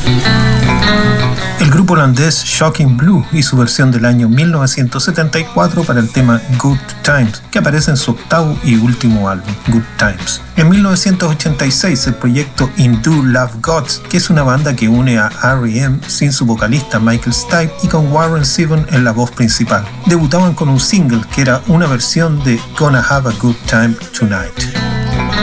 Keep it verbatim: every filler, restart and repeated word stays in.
El grupo holandés Shocking Blue y su versión del año mil novecientos setenta y cuatro para el tema Good Times, que aparece en su octavo y último álbum, Good Times. En mil novecientos ochenta y seis, el proyecto In Do Love Gods, que es una banda que une a R E M sin su vocalista Michael Stipe y con Warren Zevon en la voz principal. Debutaban con un single que era una versión de Gonna Have a Good Time Tonight.